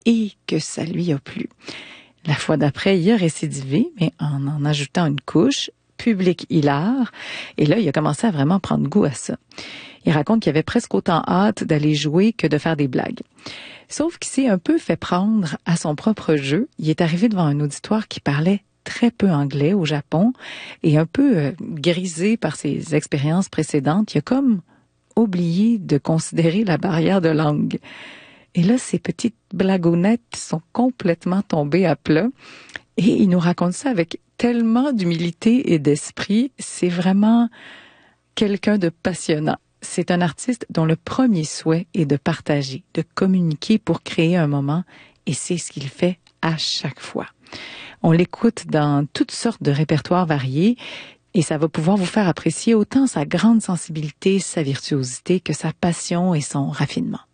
et que ça lui a plu. La fois d'après, il a récidivé, mais en ajoutant une couche, public hilar, et là, il a commencé à vraiment prendre goût à ça. Il raconte qu'il avait presque autant hâte d'aller jouer que de faire des blagues. Sauf qu'il s'est un peu fait prendre à son propre jeu. Il est arrivé devant un auditoire qui parlait très peu anglais au Japon et un peu grisé par ses expériences précédentes. Il a comme oublié de considérer la barrière de langue. Et là, ces petites blagounettes sont complètement tombées à plat. Et il nous raconte ça avec tellement d'humilité et d'esprit. C'est vraiment quelqu'un de passionnant. C'est un artiste dont le premier souhait est de partager, de communiquer pour créer un moment, et c'est ce qu'il fait à chaque fois. On l'écoute dans toutes sortes de répertoires variés, et ça va pouvoir vous faire apprécier autant sa grande sensibilité, sa virtuosité, que sa passion et son raffinement.